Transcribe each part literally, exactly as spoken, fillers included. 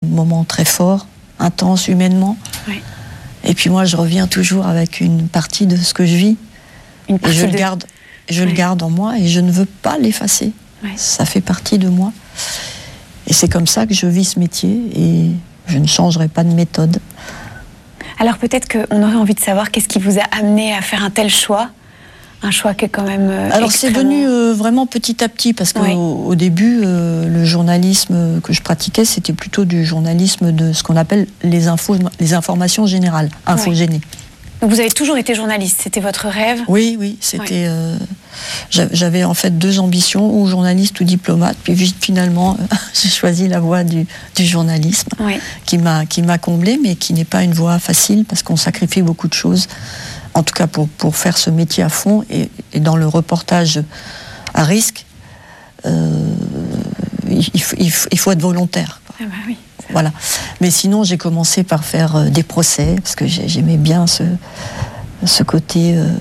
moments très forts, intenses humainement. Oui. Et puis moi, je reviens toujours avec une partie de ce que je vis. Une partie et je de... le garde, je oui. le garde en moi et je ne veux pas l'effacer. Oui. Ça fait partie de moi. Et c'est comme ça que je vis ce métier et je ne changerai pas de méthode. Alors peut-être qu'on aurait envie de savoir qu'est-ce qui vous a amené à faire un tel choix, un choix qui est quand même euh, Alors extrêmement... c'est venu euh, vraiment petit à petit parce qu'au oui. au début, euh, le journalisme que je pratiquais, c'était plutôt du journalisme de ce qu'on appelle les infos, les informations générales, infogénées. Oui. Donc vous avez toujours été journaliste, c'était votre rêve? Oui, oui, c'était. Oui. Euh, j'avais en fait deux ambitions, ou journaliste ou diplomate. Puis finalement, euh, j'ai choisi la voie du, du journalisme, oui. qui m'a qui m'a comblée, mais qui n'est pas une voie facile parce qu'on sacrifie beaucoup de choses. En tout cas, pour pour faire ce métier à fond et, et dans le reportage à risque, euh, il, il, il, il faut être volontaire. Ah bah oui. Voilà. Mais sinon, j'ai commencé par faire euh, des procès, parce que j'aimais bien ce, ce côté euh,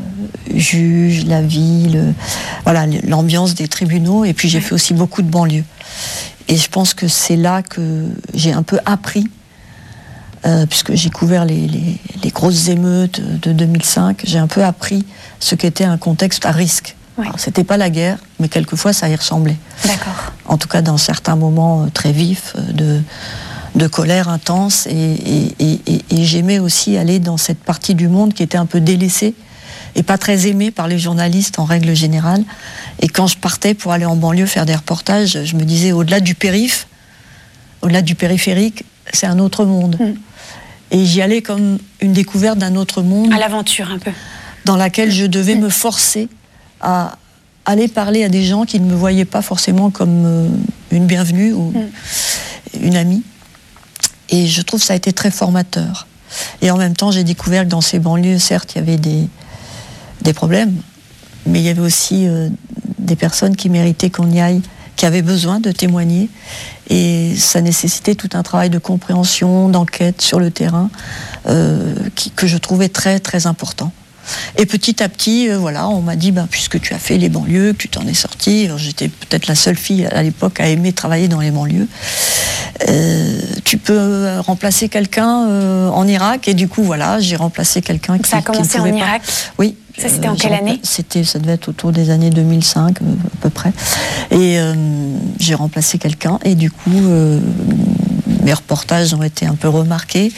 juge, la vie, le, voilà, l'ambiance des tribunaux. Et puis j'ai fait aussi beaucoup de banlieues. Et je pense que c'est là que j'ai un peu appris, euh, puisque j'ai couvert les, les, les grosses émeutes de deux mille cinq, j'ai un peu appris ce qu'était un contexte à risque. Oui. C'était pas la guerre, mais quelquefois ça y ressemblait. D'accord. En tout cas, dans certains moments très vifs de, de colère intense. Et, et, et, et, et j'aimais aussi aller dans cette partie du monde qui était un peu délaissée et pas très aimée par les journalistes en règle générale. Et quand je partais pour aller en banlieue faire des reportages, je me disais, au-delà du périph', au-delà du périphérique, c'est un autre monde. Mm. Et j'y allais comme une découverte d'un autre monde. À l'aventure, un peu. Dans laquelle je devais mm. me forcer à aller parler à des gens qui ne me voyaient pas forcément comme euh, une bienvenue ou mm. une amie. Et je trouve que ça a été très formateur. Et en même temps, j'ai découvert que dans ces banlieues, certes, il y avait des, des problèmes, mais il y avait aussi euh, des personnes qui méritaient qu'on y aille, qui avaient besoin de témoigner. Et ça nécessitait tout un travail de compréhension, d'enquête sur le terrain, euh, qui, que je trouvais très, très important. Et petit à petit, euh, voilà, on m'a dit, ben, puisque tu as fait les banlieues, que tu t'en es sortie, j'étais peut-être la seule fille à l'époque à aimer travailler dans les banlieues, euh, tu peux remplacer quelqu'un euh, en Irak. Et du coup, voilà, j'ai remplacé quelqu'un qui, ça a commencé qui ne pouvait en pas. Irak. Oui. Ça, c'était en euh, quelle année? C'était, ça devait être autour des années deux mille cinq, euh, à peu près. Et euh, j'ai remplacé quelqu'un. Et du coup, euh, mes reportages ont été un peu remarqués.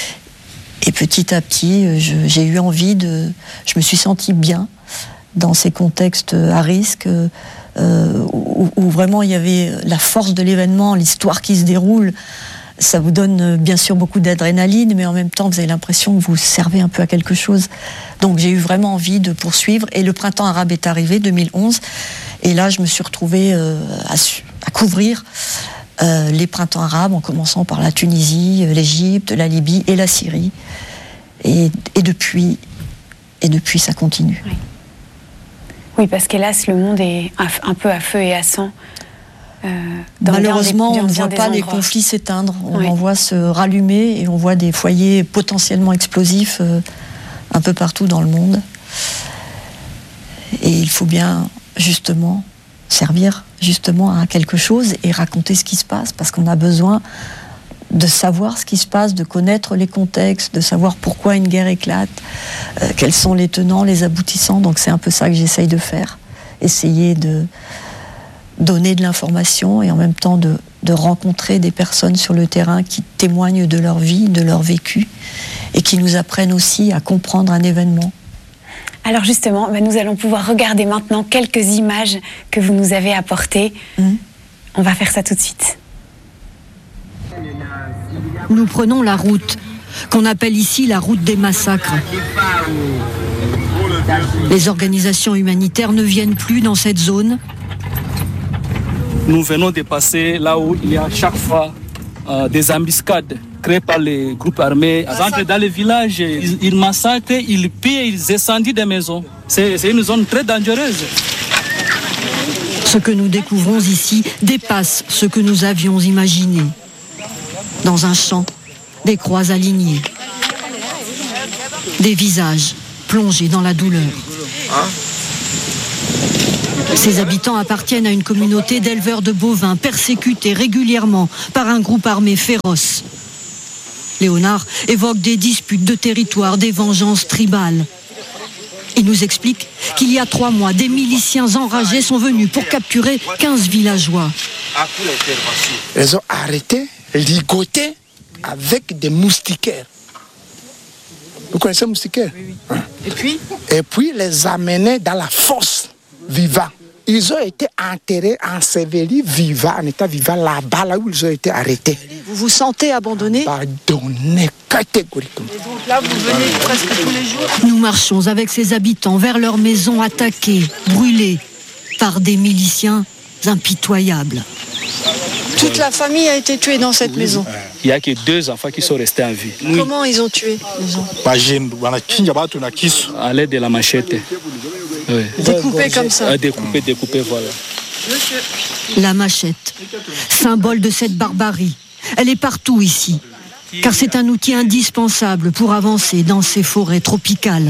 Et petit à petit, je, j'ai eu envie de... Je me suis sentie bien dans ces contextes à risque, euh, où, où vraiment il y avait la force de l'événement, l'histoire qui se déroule. Ça vous donne bien sûr beaucoup d'adrénaline, mais en même temps, vous avez l'impression que vous servez un peu à quelque chose. Donc j'ai eu vraiment envie de poursuivre. Et le printemps arabe est arrivé, deux mille onze. Et là, je me suis retrouvée euh, à, à couvrir Euh, les printemps arabes, en commençant par la Tunisie, l'Égypte, la Libye et la Syrie. Et, et, depuis, et depuis, ça continue. Oui, oui, parce qu'hélas, le monde est un peu à feu et à sang. Euh, Malheureusement, des, on ne voit pas endroits. les conflits s'éteindre. On oui. en voit se rallumer et on voit des foyers potentiellement explosifs euh, un peu partout dans le monde. Et il faut bien, justement, servir justement à quelque chose et raconter ce qui se passe, parce qu'on a besoin de savoir ce qui se passe, de connaître les contextes, de savoir pourquoi une guerre éclate, euh, quels sont les tenants, les aboutissants. Donc c'est un peu ça que j'essaye de faire, essayer de donner de l'information et en même temps de, de rencontrer des personnes sur le terrain qui témoignent de leur vie, de leur vécu et qui nous apprennent aussi à comprendre un événement. Alors justement, bah nous allons pouvoir regarder maintenant quelques images que vous nous avez apportées. Mmh. On va faire ça tout de suite. Nous prenons la route, qu'on appelle ici la route des massacres. Les organisations humanitaires ne viennent plus dans cette zone. Nous venons de passer là où il y a chaque fois euh, des embuscades créés par les groupes armés. Ils entrent dans les villages, ils, ils massacrent, ils pillent, ils incendient des maisons. C'est, c'est une zone très dangereuse. Ce que nous découvrons ici dépasse ce que nous avions imaginé. Dans un champ, des croix alignées, des visages plongés dans la douleur. Ces habitants appartiennent à une communauté d'éleveurs de bovins persécutés régulièrement par un groupe armé féroce. Léonard évoque des disputes de territoire, des vengeances tribales. Il nous explique qu'il y a trois mois, des miliciens enragés sont venus pour capturer quinze villageois. Ils ont arrêté, ligoté avec des moustiquaires. Vous connaissez les moustiquaires? Oui, oui. Et puis Et puis les amener dans la fosse vivants. Ils ont été enterrés, ensevelis vivants, en état vivant là-bas, là où ils ont été arrêtés. Vous vous sentez abandonné? Abandonné catégoriquement. Et donc là, vous venez presque tous les jours? Nous marchons avec ces habitants vers leurs maisons attaquées, brûlées par des miliciens impitoyables. Toute la famille a été tuée dans cette oui. maison. Il n'y a que deux enfants qui sont restés en vie. Comment ils ont tué les gens? À l'aide de la machette. Oui. Découpé comme ça. Ah, découpé, découpé, voilà. La machette, symbole de cette barbarie. Elle est partout ici, car c'est un outil indispensable pour avancer dans ces forêts tropicales.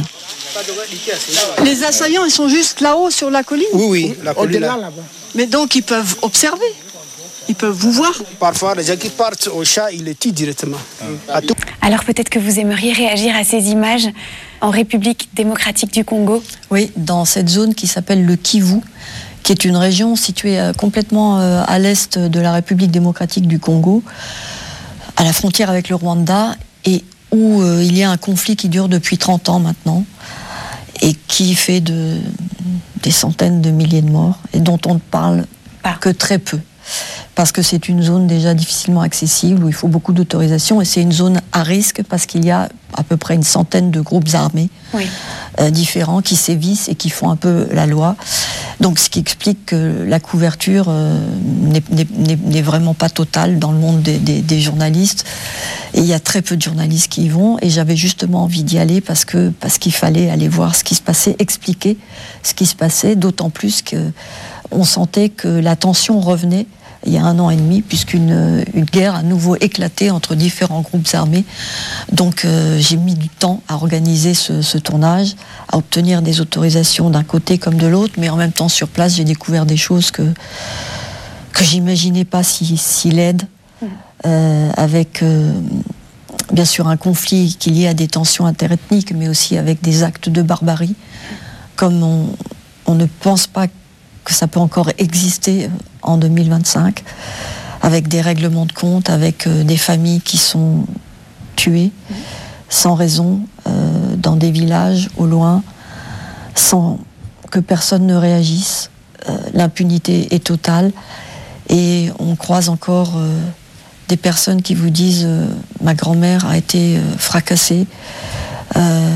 Les assaillants, ils sont juste là-haut sur la colline? Oui, oui, la colline là. là-bas. Mais donc ils peuvent observer? Ils peuvent vous voir? Parfois, les gens qui partent au chat, ils les tuent directement. À tout. Alors peut-être que vous aimeriez réagir à ces images en République démocratique du Congo? Oui, dans cette zone qui s'appelle le Kivu, qui est une région située complètement à l'est de la République démocratique du Congo, à la frontière avec le Rwanda, et où euh, il y a un conflit qui dure depuis trente ans maintenant, et qui fait de, des centaines de milliers de morts, et dont on ne parle pas. que très peu. Parce que c'est une zone déjà difficilement accessible, où il faut beaucoup d'autorisation, et c'est une zone à risque parce qu'il y a à peu près une centaine de groupes armés oui. euh, différents qui sévissent et qui font un peu la loi. Donc ce qui explique que la couverture euh, n'est vraiment pas totale dans le monde des, des, des journalistes. Et il y a très peu de journalistes qui y vont, et j'avais justement envie d'y aller parce que parce qu'il fallait aller voir ce qui se passait, expliquer ce qui se passait, d'autant plus qu'on sentait que la tension revenait il y a un an et demi, puisqu'une une guerre a à nouveau éclaté entre différents groupes armés. Donc euh, j'ai mis du temps à organiser ce, ce tournage, à obtenir des autorisations d'un côté comme de l'autre, mais en même temps sur place j'ai découvert des choses que, que j'imaginais pas si, si laides, euh, avec euh, bien sûr un conflit qui est lié à des tensions interethniques, mais aussi avec des actes de barbarie, comme on, on ne pense pas que ça peut encore exister en deux mille vingt-cinq, avec des règlements de compte, avec euh, des familles qui sont tuées sans raison, euh, dans des villages au loin, sans que personne ne réagisse. Euh, l'impunité est totale, et on croise encore euh, des personnes qui vous disent euh, ma grand-mère a été euh, fracassée euh,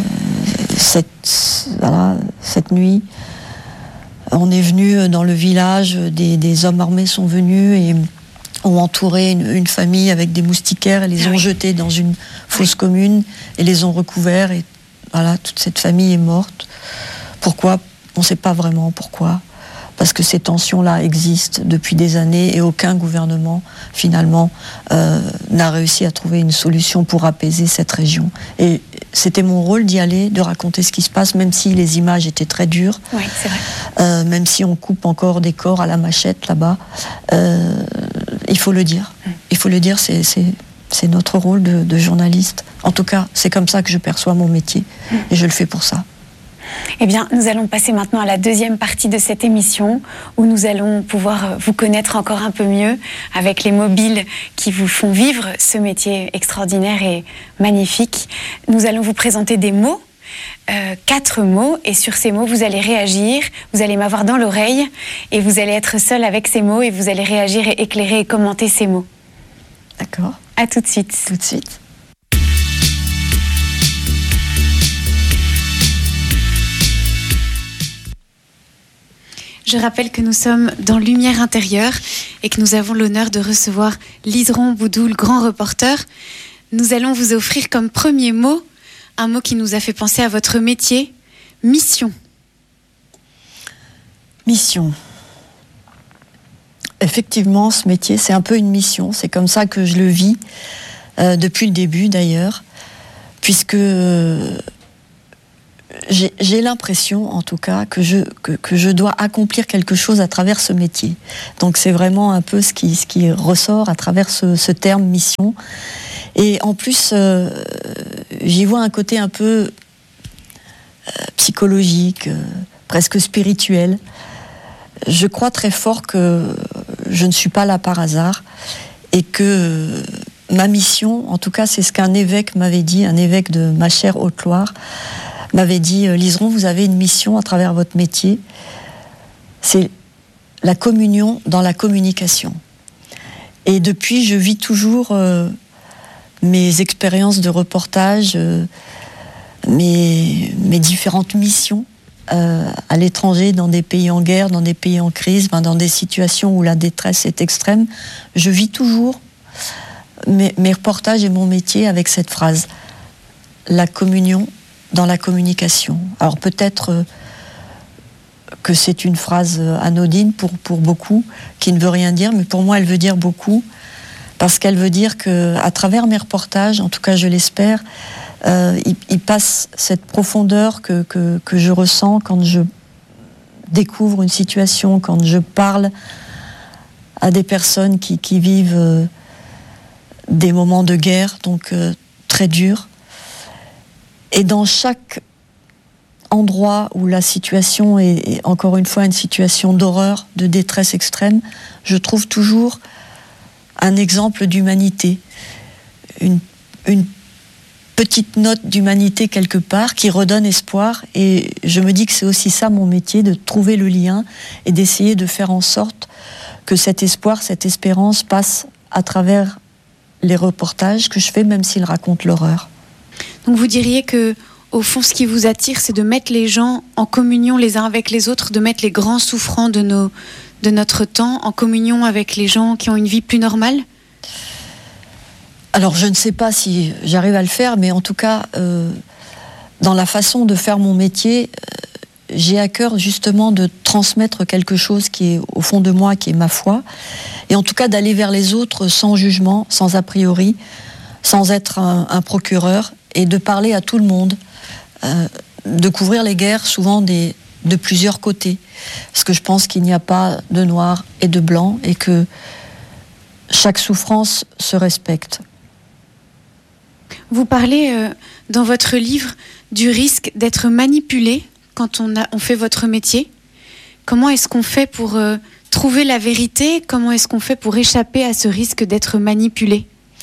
cette, voilà, cette nuit. On est venu dans le village, des, des hommes armés sont venus et ont entouré une, une famille avec des moustiquaires et les ont jetés dans une fosse commune et les ont recouverts, et voilà, toute cette famille est morte. Pourquoi? On ne sait pas vraiment pourquoi. Parce que ces tensions-là existent depuis des années et aucun gouvernement, finalement, euh, n'a réussi à trouver une solution pour apaiser cette région. Et c'était mon rôle d'y aller, de raconter ce qui se passe, même si les images étaient très dures. Oui, c'est vrai. Euh, même si on coupe encore des corps à la machette là-bas. Euh, il faut le dire. Mm. Il faut le dire, c'est, c'est, c'est notre rôle de, de journaliste. En tout cas, c'est comme ça que je perçois mon métier. Mm. Et je le fais pour ça. Eh bien, nous allons passer maintenant à la deuxième partie de cette émission, où nous allons pouvoir vous connaître encore un peu mieux avec les mobiles qui vous font vivre ce métier extraordinaire et magnifique. Nous allons vous présenter des mots, euh, quatre mots, et sur ces mots, vous allez réagir, vous allez m'avoir dans l'oreille, et vous allez être seul avec ces mots, et vous allez réagir et éclairer et commenter ces mots. D'accord. À tout de suite. Tout de suite. Je rappelle que nous sommes dans Lumière intérieure et que nous avons l'honneur de recevoir Liseron Boudou, le grand reporter. Nous allons vous offrir comme premier mot un mot qui nous a fait penser à votre métier, mission. Mission. Effectivement, ce métier, c'est un peu une mission. C'est comme ça que je le vis, euh, depuis le début d'ailleurs, puisque euh, j'ai, j'ai l'impression, en tout cas, que je, que, que je dois accomplir quelque chose à travers ce métier. Donc c'est vraiment un peu ce qui, ce qui ressort à travers ce, ce terme mission. Et en plus, euh, j'y vois un côté un peu euh, psychologique, euh, presque spirituel. Je crois très fort que je ne suis pas là par hasard et que euh, ma mission, en tout cas c'est ce qu'un évêque m'avait dit, un évêque de ma chère Haute-Loire, m'avait dit, Liseron, vous avez une mission à travers votre métier, c'est la communion dans la communication. Et depuis, je vis toujours euh, mes expériences de reportage, euh, mes, mes différentes missions euh, à l'étranger, dans des pays en guerre, dans des pays en crise, ben, dans des situations où la détresse est extrême. Je vis toujours mes, mes reportages et mon métier avec cette phrase, la communion dans la communication. Alors peut-être euh, que c'est une phrase anodine pour, pour beaucoup, qui ne veut rien dire, mais pour moi elle veut dire beaucoup, parce qu'elle veut dire qu'à travers mes reportages, en tout cas je l'espère, euh, il, il passe cette profondeur que, que, que je ressens quand je découvre une situation, quand je parle à des personnes qui, qui vivent euh, des moments de guerre, donc euh, très durs. Et dans chaque endroit où la situation est, est encore une fois une situation d'horreur, de détresse extrême, je trouve toujours un exemple d'humanité, une, une petite note d'humanité quelque part qui redonne espoir. Et je me dis que c'est aussi ça mon métier, de trouver le lien et d'essayer de faire en sorte que cet espoir, cette espérance passe à travers les reportages que je fais, même s'ils racontent l'horreur. Donc vous diriez que, au fond, ce qui vous attire, c'est de mettre les gens en communion les uns avec les autres, de mettre les grands souffrants de, nos, de notre temps en communion avec les gens qui ont une vie plus normale ? Alors je ne sais pas si j'arrive à le faire, mais en tout cas, euh, dans la façon de faire mon métier, euh, j'ai à cœur justement de transmettre quelque chose qui est au fond de moi, qui est ma foi, et en tout cas d'aller vers les autres sans jugement, sans a priori, sans être un, un procureur, et de parler à tout le monde, euh, de couvrir les guerres souvent des, de plusieurs côtés, parce que je pense qu'il n'y a pas de noir et de blanc, et que chaque souffrance se respecte. Vous parlez euh, dans votre livre du risque d'être manipulé quand on, a, on fait votre métier. Comment est-ce qu'on fait pour euh, trouver la vérité ? Comment est-ce qu'on fait pour échapper à ce risque d'être manipulé ?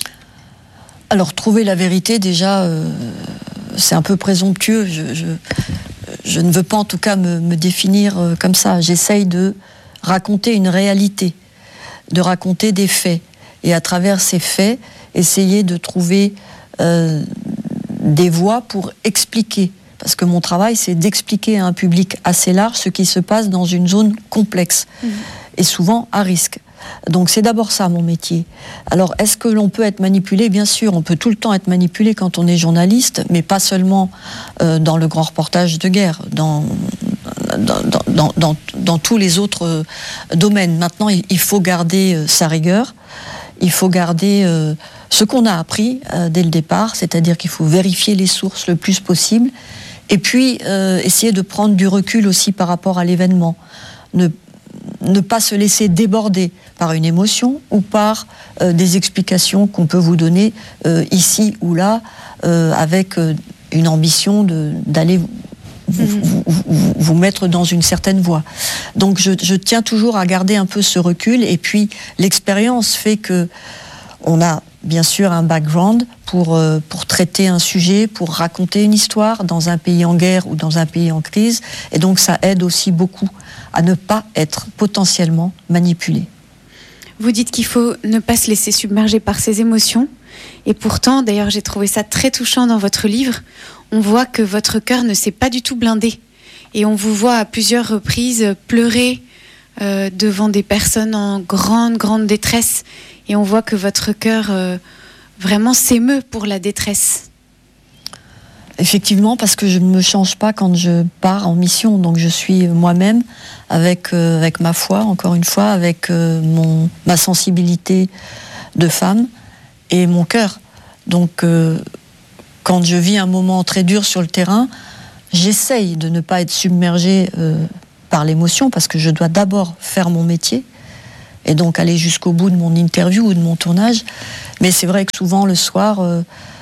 Alors, trouver la vérité, déjà, euh, c'est un peu présomptueux. Je, je, je ne veux pas, en tout cas, me, me définir euh, comme ça. J'essaye de raconter une réalité, de raconter des faits. Et à travers ces faits, essayer de trouver euh, des voies pour expliquer. Parce que mon travail, c'est d'expliquer à un public assez large ce qui se passe dans une zone complexe. Mmh. Et souvent à risque. Donc c'est d'abord ça mon métier. Alors est-ce que l'on peut être manipulé ? Bien sûr, on peut tout le temps être manipulé quand on est journaliste, mais pas seulement euh, dans le grand reportage de guerre, dans, dans, dans, dans, dans tous les autres euh, domaines. Maintenant, il faut garder euh, sa rigueur, il faut garder euh, ce qu'on a appris euh, dès le départ, c'est-à-dire qu'il faut vérifier les sources le plus possible, et puis euh, essayer de prendre du recul aussi par rapport à l'événement. Ne ne pas se laisser déborder par une émotion ou par euh, des explications qu'on peut vous donner euh, ici ou là, euh, avec euh, une ambition de, d'aller vous, mmh. vous, vous, vous mettre dans une certaine voie. Donc je, je tiens toujours à garder un peu ce recul, et puis l'expérience fait que on a bien sûr un background pour, euh, pour traiter un sujet, pour raconter une histoire dans un pays en guerre ou dans un pays en crise, et donc ça aide aussi beaucoup à ne pas être potentiellement manipulé. Vous dites qu'il faut ne pas se laisser submerger par ses émotions, et pourtant, d'ailleurs j'ai trouvé ça très touchant dans votre livre, on voit que votre cœur ne s'est pas du tout blindé, et on vous voit à plusieurs reprises pleurer euh, devant des personnes en grande, grande détresse, et on voit que votre cœur euh, vraiment s'émeut pour la détresse. Effectivement, parce que je ne me change pas quand je pars en mission, donc je suis moi-même avec, euh, avec ma foi, encore une fois, avec euh, mon, ma sensibilité de femme et mon cœur. Donc euh, quand je vis un moment très dur sur le terrain, j'essaye de ne pas être submergée euh, par l'émotion, parce que je dois d'abord faire mon métier, et donc aller jusqu'au bout de mon interview ou de mon tournage. Mais c'est vrai que souvent, le soir, euh,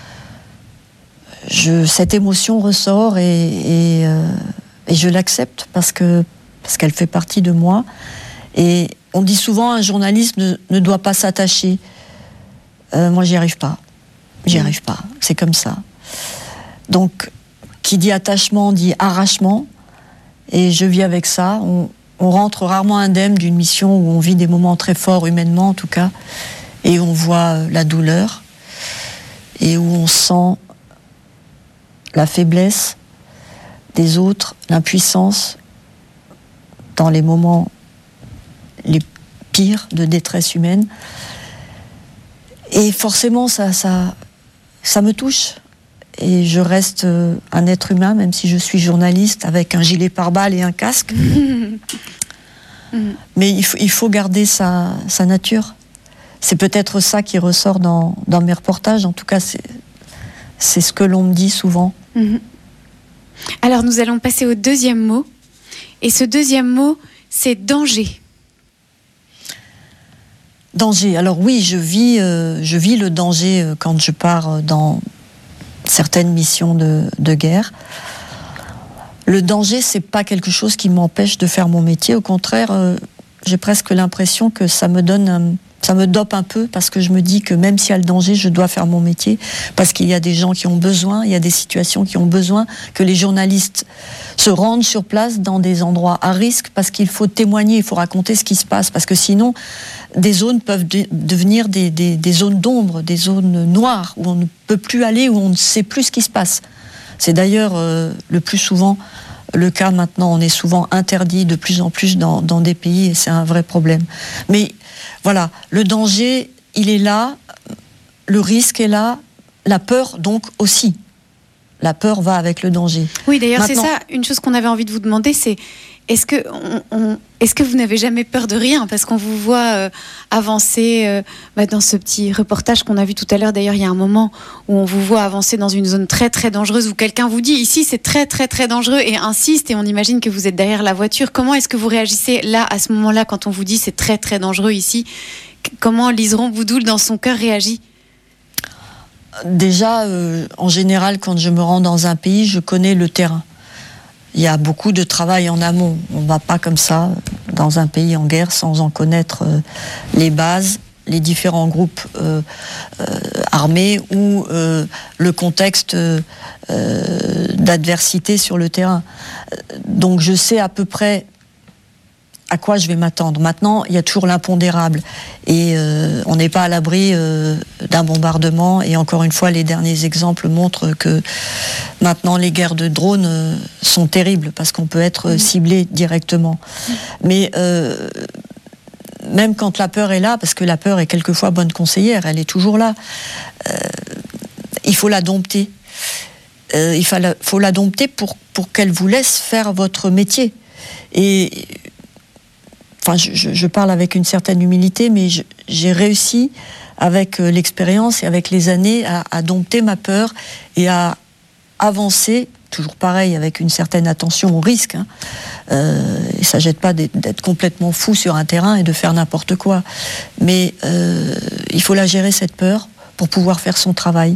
je, cette émotion ressort, et, et, euh, et je l'accepte, parce que, parce qu'elle fait partie de moi. Et on dit souvent, un journaliste ne, ne doit pas s'attacher. Euh, moi, j'y arrive pas. J'y arrive pas. C'est comme ça. Donc, qui dit attachement dit arrachement, et je vis avec ça. On, on rentre rarement indemne d'une mission où on vit des moments très forts, humainement en tout cas, et on voit la douleur, et où on sent la faiblesse des autres, l'impuissance dans les moments les pires de détresse humaine. Et forcément, ça, ça, ça me touche. Et je reste un être humain, même si je suis journaliste, avec un gilet pare-balles et un casque. Mais il faut, il faut garder sa, sa nature. C'est peut-être ça qui ressort dans, dans mes reportages. En tout cas, c'est, c'est ce que l'on me dit souvent. Mm-hmm. Alors, nous allons passer au deuxième mot. Et ce deuxième mot, c'est danger. Danger. Alors oui, je vis, euh, je vis le danger euh, quand je pars dans certaines missions de, de guerre. Le danger, c'est pas quelque chose qui m'empêche de faire mon métier. Au contraire, euh, j'ai presque l'impression que ça me donne, un, ça me dope un peu, parce que je me dis que même s'il y a le danger, je dois faire mon métier, parce qu'il y a des gens qui ont besoin, il y a des situations qui ont besoin que les journalistes se rendent sur place dans des endroits à risque, parce qu'il faut témoigner, il faut raconter ce qui se passe, parce que sinon, des zones peuvent de, devenir des, des, des zones d'ombre, des zones noires, où on ne peut plus aller, où on ne sait plus ce qui se passe. C'est d'ailleurs euh, le plus souvent le cas maintenant. On est souvent interdit de plus en plus dans, dans des pays, et c'est un vrai problème. Mais voilà, le danger, il est là, le risque est là, la peur donc aussi. La peur va avec le danger. Oui, d'ailleurs, maintenant, c'est ça, une chose qu'on avait envie de vous demander, c'est est-ce que, on, on, est-ce que vous n'avez jamais peur de rien? Parce qu'on vous voit euh, avancer euh, bah, dans ce petit reportage qu'on a vu tout à l'heure. D'ailleurs, il y a un moment où on vous voit avancer dans une zone très très dangereuse, où quelqu'un vous dit ici c'est très très très dangereux et insiste, et on imagine que vous êtes derrière la voiture. Comment est-ce que vous réagissez là, à ce moment-là, quand on vous dit c'est très très dangereux ici? Comment Liseron Boudoul, dans son cœur, réagit? Déjà, euh, en général, quand je me rends dans un pays, je connais le terrain. Il y a beaucoup de travail en amont. On ne va pas comme ça dans un pays en guerre sans en connaître euh, les bases, les différents groupes euh, euh, armés ou euh, le contexte euh, d'adversité sur le terrain. Donc je sais à peu près à quoi je vais m'attendre. Maintenant, il y a toujours l'impondérable. Et euh, on n'est pas à l'abri euh, d'un bombardement. Et encore une fois, les derniers exemples montrent que maintenant, les guerres de drones euh, sont terribles, parce qu'on peut être mmh. ciblé directement. Mmh. Mais euh, même quand la peur est là, parce que la peur est quelquefois bonne conseillère, elle est toujours là, euh, il faut la dompter. Euh, il faut la, faut la dompter pour, pour qu'elle vous laisse faire votre métier. Et... Enfin, je, je parle avec une certaine humilité, mais je, j'ai réussi, avec l'expérience et avec les années, à, à dompter ma peur et à avancer, toujours pareil, avec une certaine attention au risque. Hein. Euh, il ne s'agit pas d'être, d'être complètement fou sur un terrain et de faire n'importe quoi. Mais euh, il faut la gérer, cette peur, pour pouvoir faire son travail.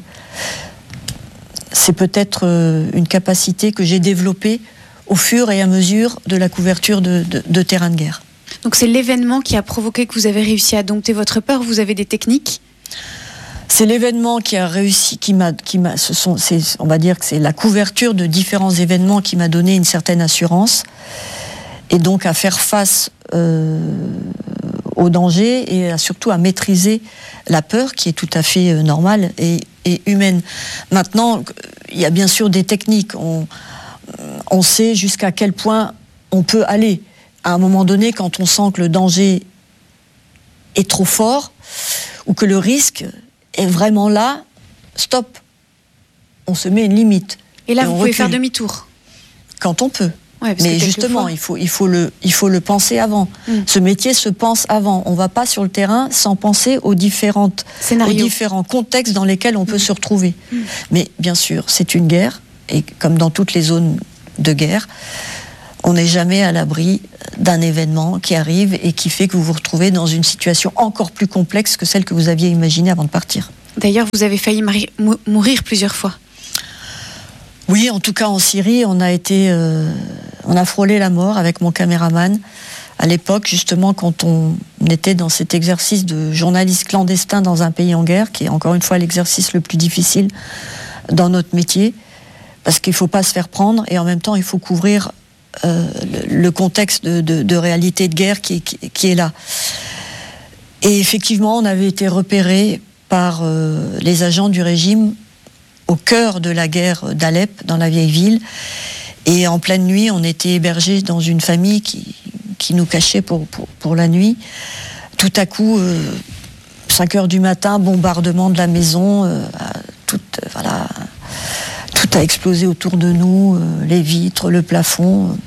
C'est peut-être euh, une capacité que j'ai développée au fur et à mesure de la couverture de, de, de terrains de guerre. Donc c'est l'événement qui a provoqué que vous avez réussi à dompter votre peur. Vous avez des techniques? C'est l'événement qui a réussi, qui m'a, qui m'a, ce sont, c'est, on va dire que c'est la couverture de différents événements qui m'a donné une certaine assurance, et donc à faire face euh, au danger, et à, surtout à maîtriser la peur, qui est tout à fait euh, normale et, et humaine. Maintenant, il y a bien sûr des techniques. On, on sait jusqu'à quel point on peut aller. À un moment donné, quand on sent que le danger est trop fort, ou que le risque est vraiment là, stop. On se met une limite. Et là, et vous pouvez recule. Faire demi-tour. Quand on peut. Ouais, parce mais que justement, fois... il faut, il, faut le, il faut le penser avant. Mm. Ce métier se pense avant. On ne va pas sur le terrain sans penser aux, différentes, aux différents contextes dans lesquels on mm. peut se retrouver. Mm. Mais bien sûr, c'est une guerre, et comme dans toutes les zones de guerre, on n'est jamais à l'abri d'un événement qui arrive et qui fait que vous vous retrouvez dans une situation encore plus complexe que celle que vous aviez imaginée avant de partir. D'ailleurs, vous avez failli mari- mou- mourir plusieurs fois. Oui, en tout cas en Syrie, on a été, euh, on a frôlé la mort avec mon caméraman. À l'époque, justement, quand on était dans cet exercice de journaliste clandestin dans un pays en guerre, qui est encore une fois l'exercice le plus difficile dans notre métier, parce qu'il ne faut pas se faire prendre et en même temps, il faut couvrir euh, le, le contexte de, de, de réalité de guerre qui, qui, qui est là. Et effectivement, on avait été repérés par euh, les agents du régime au cœur de la guerre d'Alep, dans la vieille ville. Et en pleine nuit, on était hébergés dans une famille qui, qui nous cachait pour, pour, pour la nuit. Tout à coup, euh, cinq heures du matin, bombardement de la maison, euh, tout, euh, voilà, tout a explosé autour de nous, euh, les vitres, le plafond.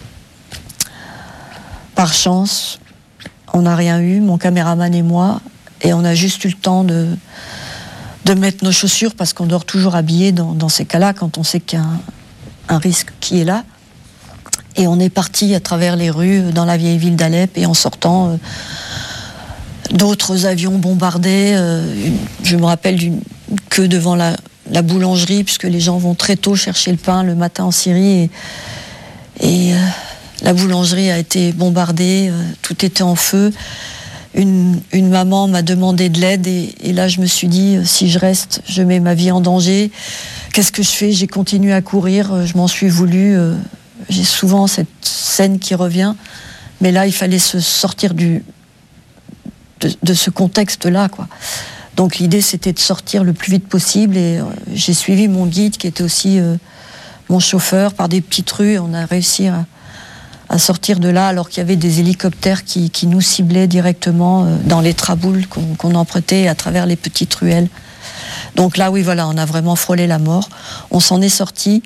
Par chance, on n'a rien eu, mon caméraman et moi, et on a juste eu le temps de, de mettre nos chaussures, parce qu'on dort toujours habillé dans, dans ces cas-là, quand on sait qu'il y a un, un risque qui est là. Et on est parti à travers les rues dans la vieille ville d'Alep, et en sortant, euh, d'autres avions bombardaient. Euh, une, je me rappelle d'une queue devant la, la boulangerie, puisque les gens vont très tôt chercher le pain le matin en Syrie, et, et euh, la boulangerie a été bombardée, euh, tout était en feu. Une, une maman m'a demandé de l'aide, et, et là je me suis dit, euh, si je reste, je mets ma vie en danger. Qu'est-ce que je fais ? J'ai continué à courir, euh, je m'en suis voulu. Euh, j'ai souvent cette scène qui revient, mais là il fallait se sortir du, de, de ce contexte-là, quoi. Donc l'idée c'était de sortir le plus vite possible, et euh, j'ai suivi mon guide qui était aussi euh, mon chauffeur par des petites rues. On a réussi à à sortir de là, alors qu'il y avait des hélicoptères qui, qui nous ciblaient directement euh, dans les traboules qu'on, qu'on empruntait à travers les petites ruelles. Donc là, oui, voilà, on a vraiment frôlé la mort. On s'en est sorti.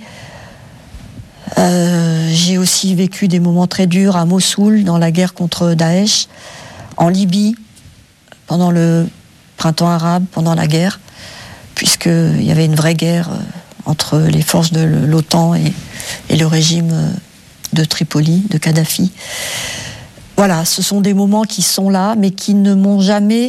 Euh, j'ai aussi vécu des moments très durs à Mossoul, dans la guerre contre Daesh, en Libye, pendant le printemps arabe, pendant la guerre, puisqu'il y avait une vraie guerre euh, entre les forces de l'OTAN et, et le régime euh, de Tripoli, de Kadhafi. Voilà, ce sont des moments qui sont là, mais qui ne m'ont jamais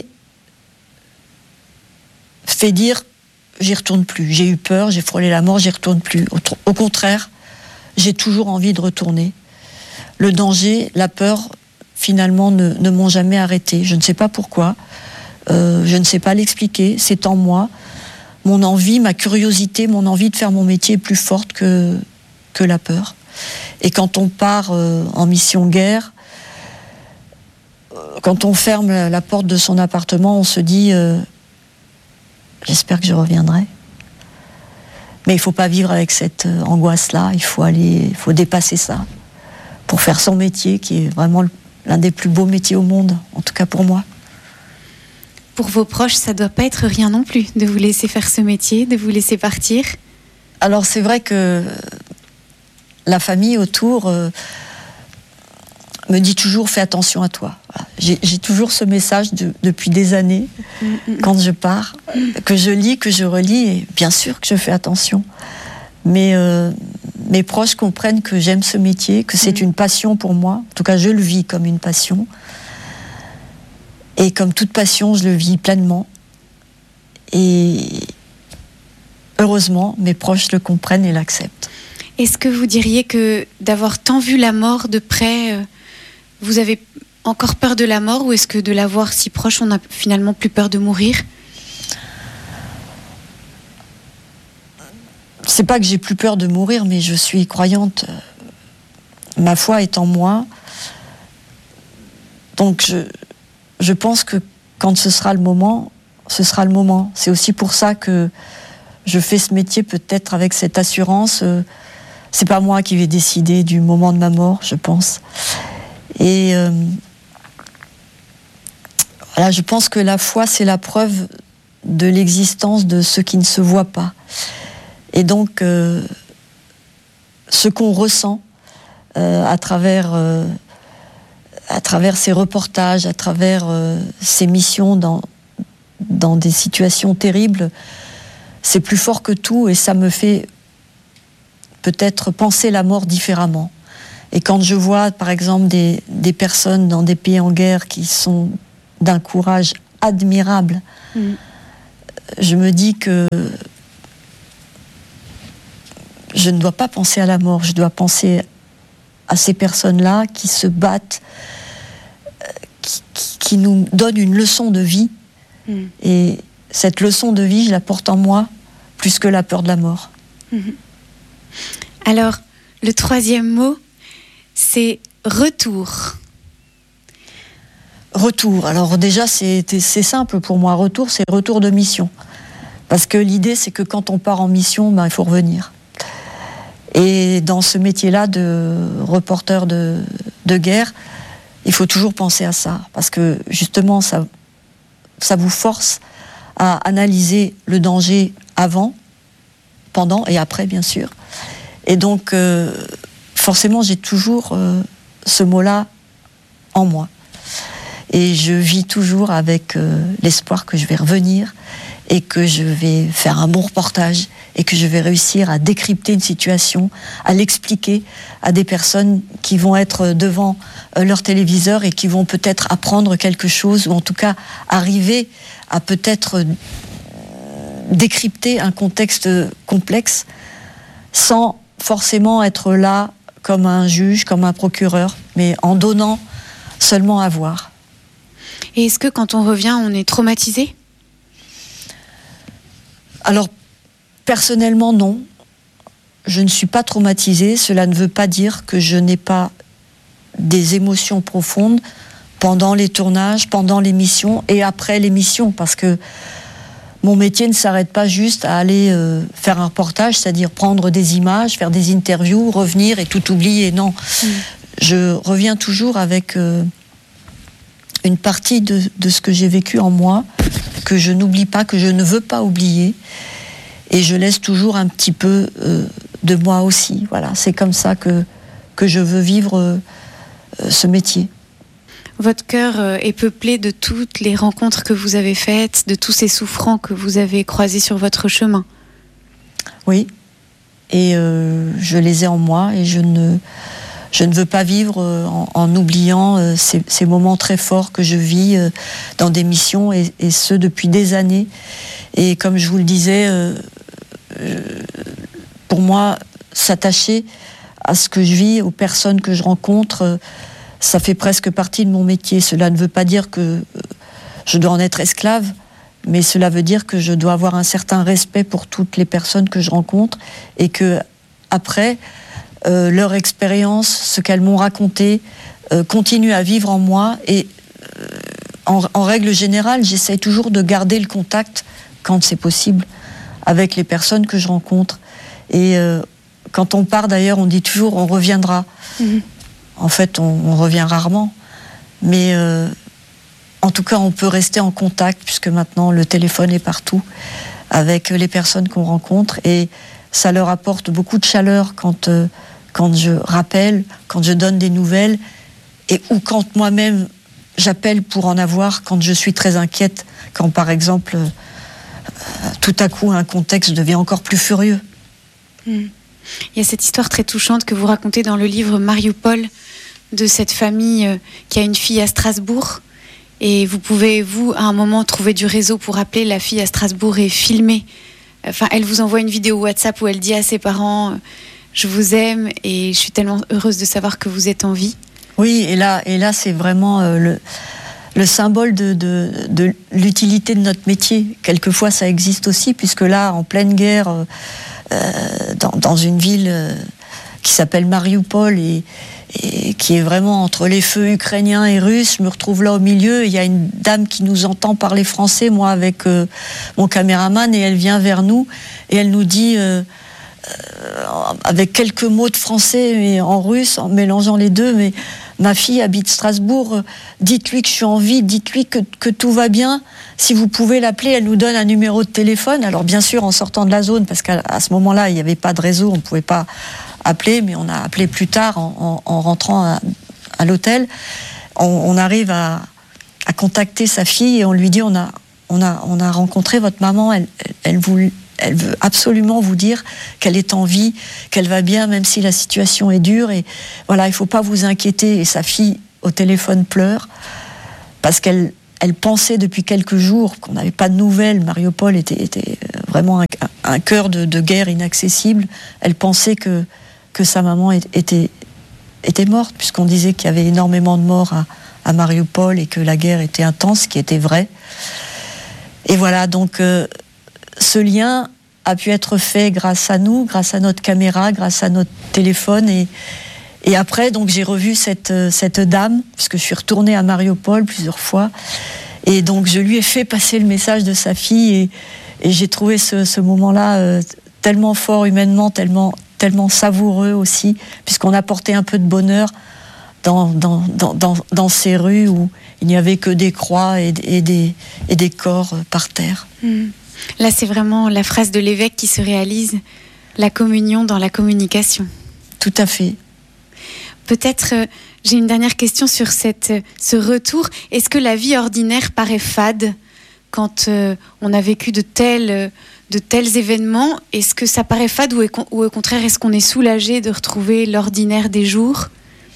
fait dire j'y retourne plus. J'ai eu peur, j'ai frôlé la mort, j'y retourne plus. Au, au contraire, j'ai toujours envie de retourner. Le danger, la peur, finalement, ne, ne m'ont jamais arrêté. Je ne sais pas pourquoi, euh, je ne sais pas l'expliquer, c'est en moi. Mon envie, ma curiosité, mon envie de faire mon métier est plus forte que, que la peur. Et quand on part euh, en mission guerre, euh, quand on ferme la, la porte de son appartement, on se dit euh, j'espère que je reviendrai. Mais il ne faut pas vivre avec cette euh, angoisse-là, il faut aller, il faut dépasser ça pour faire son métier, qui est vraiment l'un des plus beaux métiers au monde, en tout cas pour moi. Pour vos proches, ça ne doit pas être rien non plus, de vous laisser faire ce métier, de vous laisser partir. Alors c'est vrai que la famille autour euh, me dit toujours fais attention à toi. Voilà. J'ai, j'ai toujours ce message de, depuis des années, mm-hmm. quand je pars, que je lis, que je relis, et bien sûr que je fais attention. Mais euh, mes proches comprennent que j'aime ce métier, que c'est mm-hmm. une passion pour moi. En tout cas, je le vis comme une passion. Et comme toute passion, je le vis pleinement. Et heureusement, mes proches le comprennent et l'acceptent. Est-ce que vous diriez que d'avoir tant vu la mort de près, euh, vous avez encore peur de la mort, ou est-ce que de la voir si proche, on n'a finalement plus peur de mourir ? C'est pas que j'ai plus peur de mourir, mais je suis croyante. Ma foi est en moi. Donc je, je pense que quand ce sera le moment, ce sera le moment. C'est aussi pour ça que je fais ce métier, peut-être avec cette assurance. Euh, C'est pas moi qui vais décider du moment de ma mort, je pense. Et euh, voilà, je pense que la foi, c'est la preuve de l'existence de ce qui ne se voit pas. Et donc, euh, ce qu'on ressent euh, à travers, euh, à travers ces reportages, à travers euh, ces missions dans, dans des situations terribles, c'est plus fort que tout, et ça me fait peut-être penser la mort différemment. Et quand je vois, par exemple, des, des personnes dans des pays en guerre qui sont d'un courage admirable, mmh. je me dis que je ne dois pas penser à la mort, je dois penser à ces personnes-là qui se battent, qui, qui, qui nous donnent une leçon de vie. Mmh. Et cette leçon de vie, je la porte en moi, plus que la peur de la mort. Mmh. Alors, le troisième mot, c'est retour. Retour. Alors déjà, c'est, c'est simple pour moi. Retour, c'est retour de mission. Parce que l'idée, c'est que quand on part en mission, ben, il faut revenir. Et dans ce métier-là de reporter de, de guerre, il faut toujours penser à ça. Parce que justement, ça, ça vous force à analyser le danger avant, pendant et après, bien sûr. Et donc, euh, forcément, j'ai toujours euh, ce mot-là en moi. Et je vis toujours avec euh, l'espoir que je vais revenir et que je vais faire un bon reportage et que je vais réussir à décrypter une situation, à l'expliquer à des personnes qui vont être devant euh, leur téléviseur et qui vont peut-être apprendre quelque chose, ou en tout cas arriver à peut-être euh, décrypter un contexte complexe sans forcément être là comme un juge, comme un procureur, mais en donnant seulement à voir. Et est-ce que quand on revient, on est traumatisé ? Alors, personnellement, non. Je ne suis pas traumatisée. Cela ne veut pas dire que je n'ai pas des émotions profondes pendant les tournages, pendant l'émission et après l'émission, parce que mon métier ne s'arrête pas juste à aller euh, faire un reportage, c'est-à-dire prendre des images, faire des interviews, revenir et tout oublier. Non, mmh. Je reviens toujours avec euh, une partie de, de ce que j'ai vécu en moi, que je n'oublie pas, que je ne veux pas oublier, et je laisse toujours un petit peu euh, de moi aussi. Voilà, c'est comme ça que, que je veux vivre euh, ce métier. Votre cœur est peuplé de toutes les rencontres que vous avez faites, de tous ces souffrants que vous avez croisés sur votre chemin. Oui, et euh, je les ai en moi, et je ne, je ne veux pas vivre en, en oubliant euh, ces, ces moments très forts que je vis euh, dans des missions, et, et ce depuis des années. Et comme je vous le disais, euh, euh, pour moi, s'attacher à ce que je vis, aux personnes que je rencontre, euh, ça fait presque partie de mon métier. Cela ne veut pas dire que je dois en être esclave, mais cela veut dire que je dois avoir un certain respect pour toutes les personnes que je rencontre, et que après, euh, leur expérience, ce qu'elles m'ont raconté, euh, continue à vivre en moi. Et euh, en, en règle générale, j'essaie toujours de garder le contact, quand c'est possible, avec les personnes que je rencontre. Et euh, quand on part, d'ailleurs, on dit toujours on reviendra. Mmh. En fait, on, on revient rarement, mais euh, en tout cas, on peut rester en contact, puisque maintenant, le téléphone est partout, avec les personnes qu'on rencontre, et ça leur apporte beaucoup de chaleur quand, euh, quand je rappelle, quand je donne des nouvelles, et ou quand moi-même, j'appelle pour en avoir, quand je suis très inquiète, quand, par exemple, euh, tout à coup, un contexte devient encore plus furieux. Mmh. Il y a cette histoire très touchante que vous racontez dans le livre Mariupol, de cette famille qui a une fille à Strasbourg, et vous pouvez, vous, à un moment, trouver du réseau pour appeler la fille à Strasbourg et filmer. Enfin, elle vous envoie une vidéo WhatsApp où elle dit à ses parents « Je vous aime et je suis tellement heureuse de savoir que vous êtes en vie ». Oui, et là, et là c'est vraiment euh, le, le symbole de, de, de l'utilité de notre métier. Quelquefois, ça existe aussi, puisque là, en pleine guerre, euh, dans, dans une ville euh, qui s'appelle Mariupol, et et qui est vraiment entre les feux ukrainiens et russes. Je me retrouve là au milieu, il y a une dame qui nous entend parler français, moi avec euh, mon caméraman, et elle vient vers nous et elle nous dit euh, euh, avec quelques mots de français mais en russe, en mélangeant les deux, mais ma fille habite Strasbourg, dites-lui que je suis en vie, dites-lui que, que tout va bien, si vous pouvez l'appeler. Elle nous donne un numéro de téléphone, alors bien sûr en sortant de la zone, parce qu'à à ce moment-là il n'y avait pas de réseau, on ne pouvait pas appeler, mais on a appelé plus tard en, en, en rentrant à, à l'hôtel. On, on arrive à, à contacter sa fille et on lui dit on a, on a, on a rencontré votre maman, elle, elle, elle, vous, elle veut absolument vous dire qu'elle est en vie, qu'elle va bien, même si la situation est dure. Et voilà, il ne faut pas vous inquiéter. Et sa fille, au téléphone, pleure, parce qu'elle elle pensait depuis quelques jours qu'on n'avait pas de nouvelles. Mariupol était, était vraiment un, un cœur de, de guerre inaccessible. Elle pensait que, que sa maman était, était morte, puisqu'on disait qu'il y avait énormément de morts à, à Mariupol et que la guerre était intense, ce qui était vrai. Et voilà, donc euh, ce lien a pu être fait grâce à nous, grâce à notre caméra, grâce à notre téléphone. Et, et après, donc, j'ai revu cette, cette dame, puisque je suis retournée à Mariupol plusieurs fois. Et donc, je lui ai fait passer le message de sa fille. Et, et j'ai trouvé ce, ce moment-là euh, tellement fort humainement, tellement, tellement savoureux aussi, puisqu'on apportait un peu de bonheur dans, dans, dans, dans, dans ces rues où il n'y avait que des croix et, et, des, et des corps par terre. Mmh. Là, c'est vraiment la phrase de l'évêque qui se réalise, la communion dans la communication. Tout à fait. Peut-être, euh, j'ai une dernière question sur cette, ce retour. Est-ce que la vie ordinaire paraît fade quand euh, on a vécu de tels, de tels événements? Est-ce que ça paraît fade ou, est, ou au contraire, est-ce qu'on est soulagé de retrouver l'ordinaire des jours?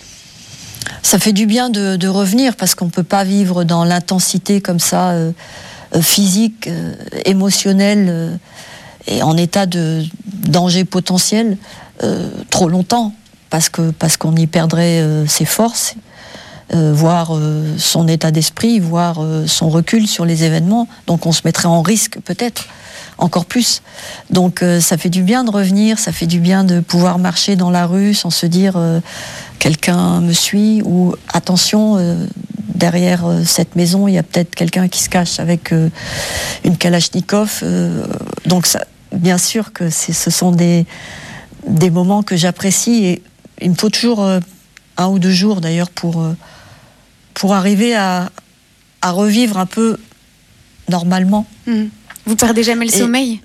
Ça fait du bien de, de revenir, parce qu'on ne peut pas vivre dans l'intensité comme ça, euh, euh, physique, euh, émotionnelle, euh, et en état de danger potentiel euh, trop longtemps. Parce que parce qu'on y perdrait euh, ses forces, euh, voire euh, son état d'esprit, voire euh, son recul sur les événements. Donc on se mettrait en risque peut-être encore plus. Donc euh, ça fait du bien de revenir, ça fait du bien de pouvoir marcher dans la rue sans se dire euh, quelqu'un me suit, ou attention, euh, derrière euh, cette maison il y a peut-être quelqu'un qui se cache avec euh, une Kalachnikov. Euh, donc ça, bien sûr que c'est, ce sont des des moments que j'apprécie, et il me faut toujours euh, un ou deux jours d'ailleurs pour, euh, pour arriver à, à revivre un peu normalement. Mmh. Vous perdez jamais le et, sommeil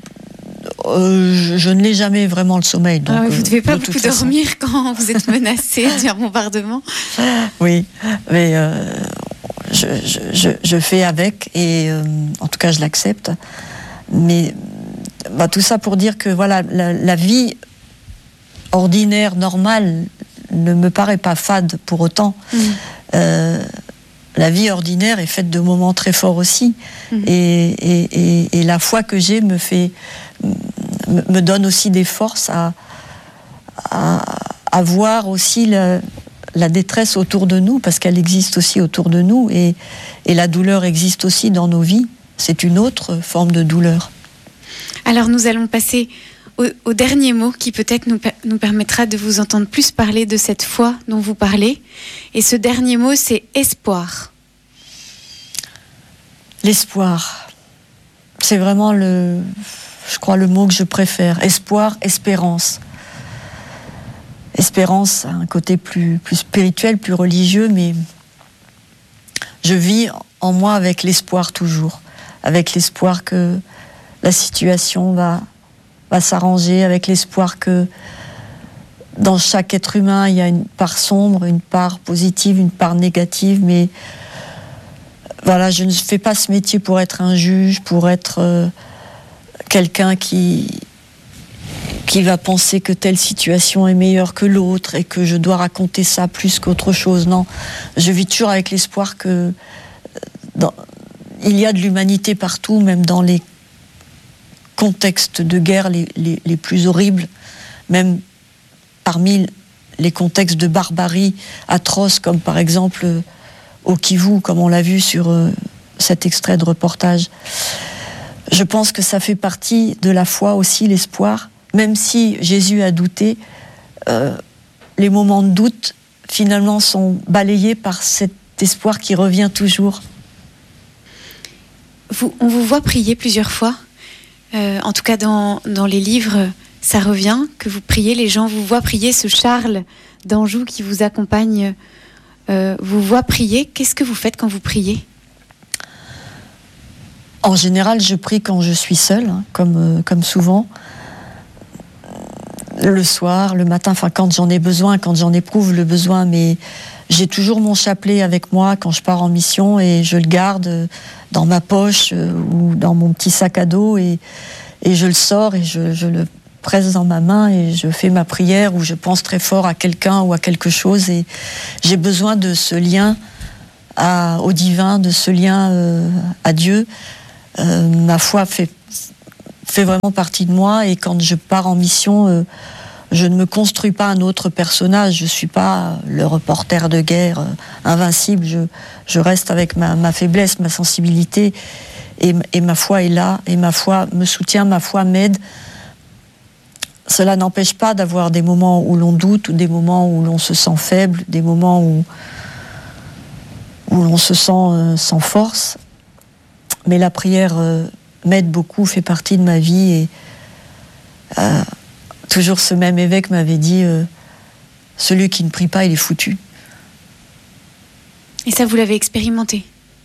euh, je, je ne l'ai jamais vraiment le sommeil. Donc, ah oui, vous ne devez pas de beaucoup dormir façon. Quand vous êtes menacé d'un bombardement. Oui, mais euh, je, je, je, je fais avec, et euh, en tout cas je l'accepte. Mais bah, tout ça pour dire que voilà, la, la vie ordinaire, normale, ne me paraît pas fade pour autant. Mmh. Euh, la vie ordinaire est faite de moments très forts aussi. Mmh. Et, et, et, et la foi que j'ai me fait, me, me donne aussi des forces à, à, à voir aussi la, la détresse autour de nous, parce qu'elle existe aussi autour de nous, et, et la douleur existe aussi dans nos vies. C'est une autre forme de douleur. Alors nous allons passer au, au dernier mot qui peut-être nous, nous permettra de vous entendre plus parler de cette foi dont vous parlez. Et ce dernier mot, c'est espoir. L'espoir, c'est vraiment le, je crois, le mot que je préfère. Espoir, espérance. Espérance a un côté plus, plus spirituel, plus religieux, mais je vis en moi avec l'espoir toujours, avec l'espoir que la situation va, va s'arranger, avec l'espoir que dans chaque être humain, il y a une part sombre, une part positive, une part négative, mais voilà, je ne fais pas ce métier pour être un juge, pour être euh, quelqu'un qui, qui va penser que telle situation est meilleure que l'autre et que je dois raconter ça plus qu'autre chose. Non, je vis toujours avec l'espoir que dans, il y a de l'humanité partout, même dans les contextes de guerre les, les, les plus horribles, même parmi les contextes de barbarie atroces, comme par exemple au Kivu, comme on l'a vu sur euh, cet extrait de reportage. Je pense que ça fait partie de la foi aussi, l'espoir. Même si Jésus a douté, euh, les moments de doute, finalement, sont balayés par cet espoir qui revient toujours. Vous, on vous voit prier plusieurs fois. Euh, en tout cas, dans, dans les livres, ça revient, que vous priez, les gens vous voient prier. Ce Charles d'Anjou qui vous accompagne euh, vous voit prier. Qu'est-ce que vous faites quand vous priez ? En général, je prie quand je suis seule, hein, comme, euh, comme souvent. Le soir, le matin, enfin quand j'en ai besoin, quand j'en éprouve le besoin, mais j'ai toujours mon chapelet avec moi quand je pars en mission, et je le garde dans ma poche euh, ou dans mon petit sac à dos, et, et je le sors et je, je le presse dans ma main et je fais ma prière où je pense très fort à quelqu'un ou à quelque chose et j'ai besoin de ce lien à, au divin, de ce lien euh, à Dieu. Euh, ma foi fait, fait vraiment partie de moi et quand je pars en mission, euh, je ne me construis pas un autre personnage, je ne suis pas le reporter de guerre euh, invincible, je, je reste avec ma, ma faiblesse, ma sensibilité et, et ma foi est là et ma foi me soutient, ma foi m'aide. Cela n'empêche pas d'avoir des moments où l'on doute, ou des moments où l'on se sent faible, des moments où, où l'on se sent euh, sans force. Mais la prière euh, m'aide beaucoup, fait partie de ma vie. Et euh, toujours ce même évêque m'avait dit euh, « Celui qui ne prie pas, il est foutu ». Et ça, vous l'avez expérimenté?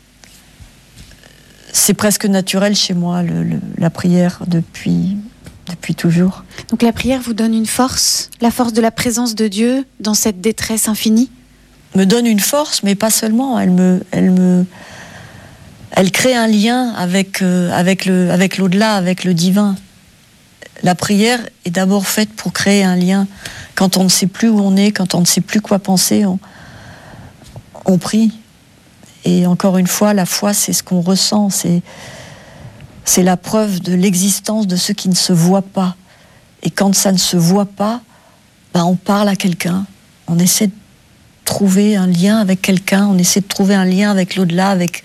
C'est presque naturel chez moi, le, le, la prière, depuis... depuis toujours. Donc la prière vous donne une force, la force de la présence de Dieu dans cette détresse infinie? Me donne une force, mais pas seulement. Elle me, elle me, elle crée un lien avec euh, avec le, avec l'au-delà, avec le divin. La prière est d'abord faite pour créer un lien. Quand on ne sait plus où on est, quand on ne sait plus quoi penser, on, on prie. Et encore une fois, la foi, c'est ce qu'on ressent. C'est C'est la preuve de l'existence de ce qui ne se voit pas. Et quand ça ne se voit pas, ben on parle à quelqu'un, on essaie de trouver un lien avec quelqu'un, on essaie de trouver un lien avec l'au-delà, avec,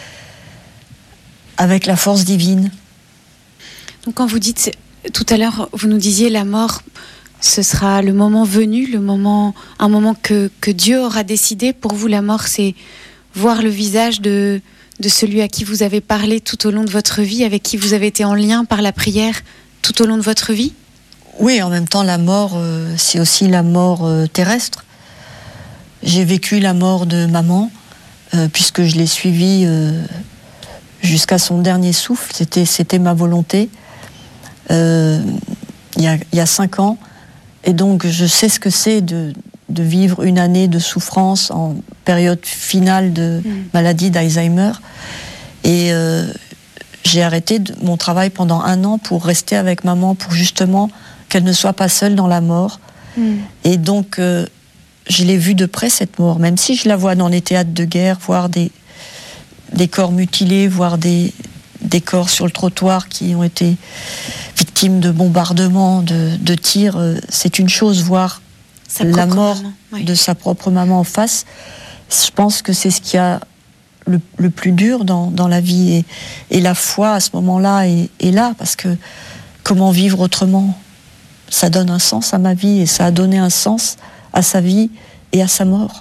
avec la force divine. Donc quand vous dites, tout à l'heure, vous nous disiez la mort, ce sera le moment venu, le moment, un moment que, que Dieu aura décidé. Pour vous, la mort, c'est voir le visage de... de celui à qui vous avez parlé tout au long de votre vie, avec qui vous avez été en lien par la prière tout au long de votre vie? Oui, en même temps, la mort, euh, c'est aussi la mort euh, terrestre. J'ai vécu la mort de maman, euh, puisque je l'ai suivie euh, jusqu'à son dernier souffle. C'était, c'était ma volonté, euh, il y a, il y a cinq ans. Et donc, je sais ce que c'est de... de vivre une année de souffrance en période finale de mmh. maladie d'Alzheimer. Et euh, j'ai arrêté de, mon travail pendant un an pour rester avec maman, pour justement qu'elle ne soit pas seule dans la mort. Mmh. Et donc, euh, je l'ai vue de près, cette mort, même si je la vois dans les théâtres de guerre, voir des, des corps mutilés, voir des, des corps sur le trottoir qui ont été victimes de bombardements, de, de tirs. Euh, c'est une chose, voir Sa la mort maman, oui. de sa propre maman en face, je pense que c'est ce qui a le, le plus dur dans, dans la vie. Et, et la foi, à ce moment-là, est, est là, parce que comment vivre autrement? Ça donne un sens à ma vie, et ça a donné un sens à sa vie et à sa mort.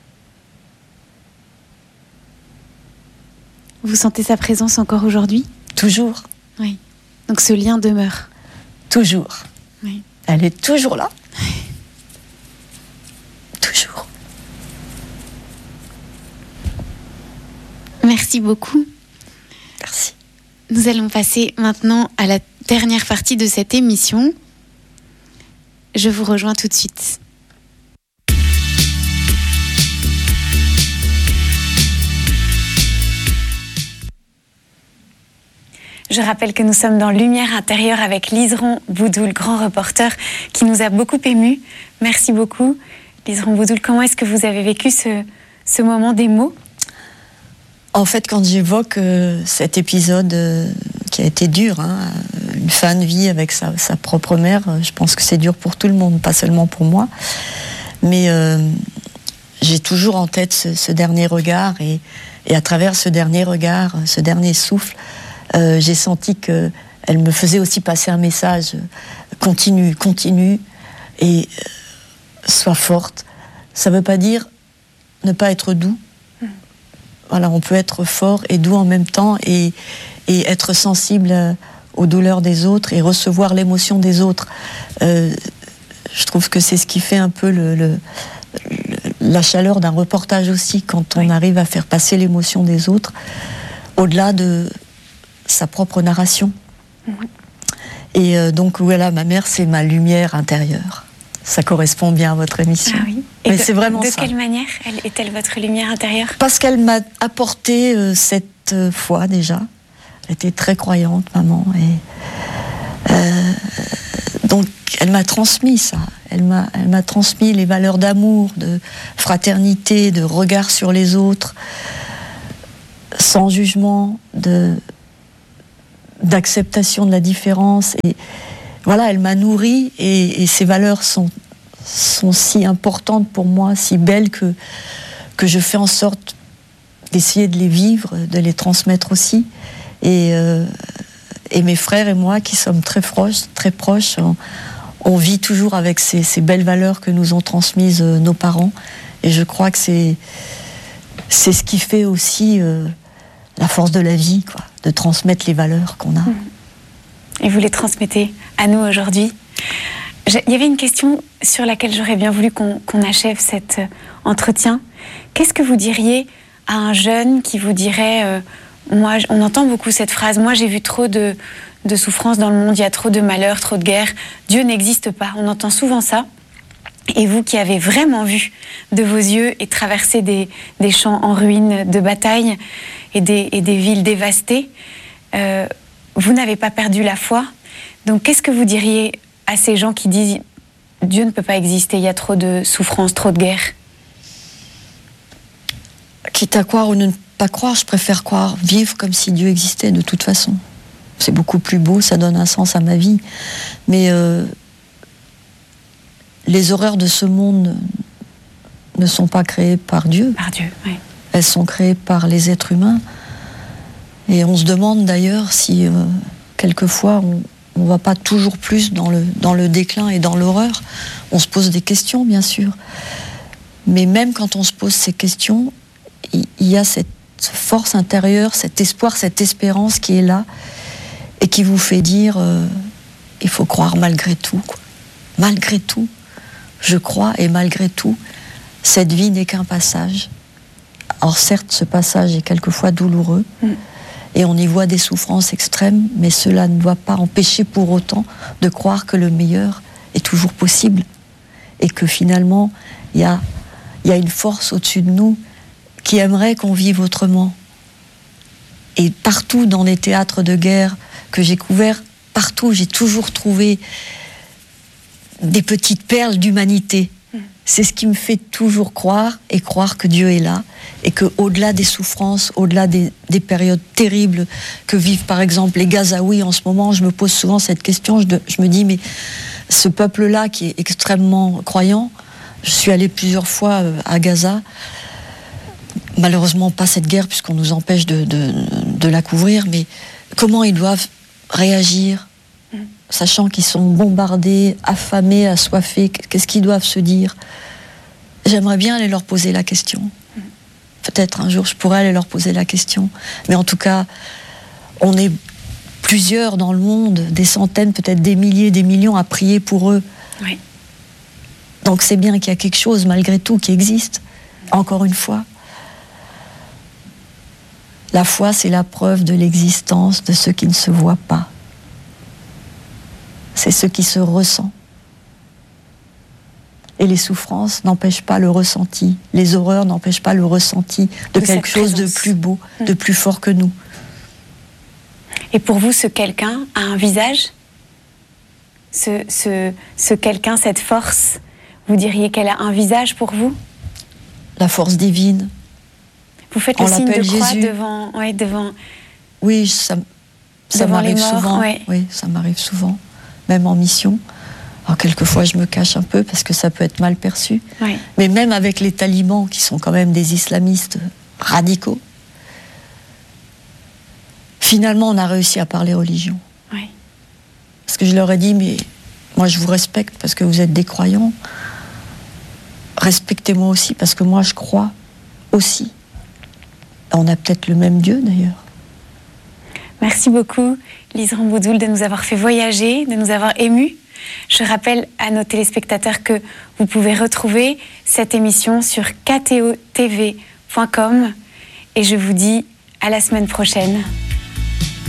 Vous sentez sa présence encore aujourd'hui? Toujours. Oui. Donc ce lien demeure? Toujours. Oui. Elle est toujours là. Toujours. Merci beaucoup. Merci. Nous allons passer maintenant à la dernière partie de cette émission. Je vous rejoins tout de suite. Je rappelle que nous sommes dans Lumière intérieure avec Liseron Boudoul, grand reporter qui nous a beaucoup émus. Merci beaucoup. Liseron Boudoul, comment est-ce que vous avez vécu ce, ce moment d'émo? En fait, quand j'évoque euh, cet épisode euh, qui a été dur, hein, une fin de vie avec sa, sa propre mère, euh, je pense que c'est dur pour tout le monde, pas seulement pour moi. Mais euh, j'ai toujours en tête ce, ce dernier regard, et, et à travers ce dernier regard, ce dernier souffle, euh, j'ai senti qu'elle me faisait aussi passer un message. Continue, continue, et euh, sois forte. Ça ne veut pas dire ne pas être doux. Voilà, on peut être fort et doux en même temps, et, et être sensible aux douleurs des autres et recevoir l'émotion des autres. Euh, je trouve que c'est ce qui fait un peu le, le, le, la chaleur d'un reportage aussi, quand on oui. arrive à faire passer l'émotion des autres au-delà de sa propre narration. Mmh. Et euh, donc voilà, ma mère, c'est ma lumière intérieure. Ça correspond bien à votre émission. Ah oui. Et mais de, c'est vraiment de ça. quelle manière elle, est-elle votre lumière intérieure? Parce qu'elle m'a apporté euh, cette euh, foi déjà. Elle était très croyante, maman. Et elle m'a transmis ça. Elle m'a, elle m'a transmis les valeurs d'amour, de fraternité, de regard sur les autres, sans jugement, de, d'acceptation de la différence. Et voilà, elle m'a nourrie et, et ces valeurs sont, sont si importantes pour moi, si belles que, que je fais en sorte d'essayer de les vivre, de les transmettre aussi. Et, euh, et mes frères et moi, qui sommes très proches, très proches, on, on vit toujours avec ces, ces belles valeurs que nous ont transmises euh, nos parents. Et je crois que c'est, c'est ce qui fait aussi euh, la force de la vie, quoi, de transmettre les valeurs qu'on a. Et vous les transmettez à nous aujourd'hui. Il y avait une question sur laquelle j'aurais bien voulu qu'on, qu'on achève cet euh, entretien. Qu'est-ce que vous diriez à un jeune qui vous dirait euh, moi, on entend beaucoup cette phrase, moi j'ai vu trop de, de souffrance dans le monde, il y a trop de malheur, trop de guerre, Dieu n'existe pas. On entend souvent ça. Et vous qui avez vraiment vu de vos yeux et traversé des, des champs en ruine de bataille et des, et des villes dévastées, euh, vous n'avez pas perdu la foi. Donc qu'est-ce que vous diriez à ces gens qui disent Dieu ne peut pas exister, il y a trop de souffrance, trop de guerre? Quitte à croire ou ne pas croire, je préfère croire, vivre comme si Dieu existait de toute façon. C'est beaucoup plus beau, ça donne un sens à ma vie. Mais euh, les horreurs de ce monde ne sont pas créées par Dieu. Par Dieu, oui. Elles sont créées par les êtres humains. Et on se demande d'ailleurs si, euh, quelquefois, on ne va pas toujours plus dans le, dans le déclin et dans l'horreur. On se pose des questions, bien sûr. Mais même quand on se pose ces questions, il y a cette force intérieure, cet espoir, cette espérance qui est là et qui vous fait dire euh, il faut croire malgré tout, quoi. Malgré tout, je crois, et malgré tout, cette vie n'est qu'un passage. Or certes, ce passage est quelquefois douloureux mm. et on y voit des souffrances extrêmes, mais cela ne doit pas empêcher pour autant de croire que le meilleur est toujours possible et que finalement, il y a, y a une force au-dessus de nous qui aimerait qu'on vive autrement. Et partout dans les théâtres de guerre que j'ai couverts, partout j'ai toujours trouvé des petites perles d'humanité. C'est ce qui me fait toujours croire et croire que Dieu est là et qu'au-delà des souffrances, au-delà des, des périodes terribles que vivent par exemple les Gazaouis en ce moment, je me pose souvent cette question, je, de, je me dis mais ce peuple-là qui est extrêmement croyant, je suis allée plusieurs fois à Gaza, malheureusement pas cette guerre puisqu'on nous empêche de, de, de la couvrir, mais comment ils doivent réagir, mm. sachant qu'ils sont bombardés, affamés, assoiffés, qu'est-ce qu'ils doivent se dire? J'aimerais bien aller leur poser la question. Mm. Peut-être un jour je pourrais aller leur poser la question, mais en tout cas, on est plusieurs dans le monde, des centaines, peut-être des milliers, des millions à prier pour eux. Oui. Donc c'est bien qu'il y a quelque chose malgré tout qui existe, mm. encore une fois. La foi, c'est la preuve de l'existence de ce qui ne se voit pas. C'est ce qui se ressent. Et les souffrances n'empêchent pas le ressenti. Les horreurs n'empêchent pas le ressenti de, de quelque chose de plus beau, mmh. de plus fort que nous. Et pour vous, ce quelqu'un a un visage ? Ce, ce, ce quelqu'un, cette force, vous diriez qu'elle a un visage pour vous ? La force divine. Vous faites on le signe de croix Jésus. devant, ouais, devant. Oui, ça, ça m'arrive morts, souvent. Ouais. Oui, ça m'arrive souvent, même en mission. Alors quelquefois, je me cache un peu parce que ça peut être mal perçu. Ouais. Mais même avec les talibans, qui sont quand même des islamistes radicaux, finalement, on a réussi à parler religion. Ouais. Parce que je leur ai dit, mais moi, je vous respecte parce que vous êtes des croyants. Respectez-moi aussi parce que moi, je crois aussi. On a peut-être le même Dieu, d'ailleurs. Merci beaucoup, Lise Ramboudoul, de nous avoir fait voyager, de nous avoir émus. Je rappelle à nos téléspectateurs que vous pouvez retrouver cette émission sur k t o t v point com et je vous dis à la semaine prochaine.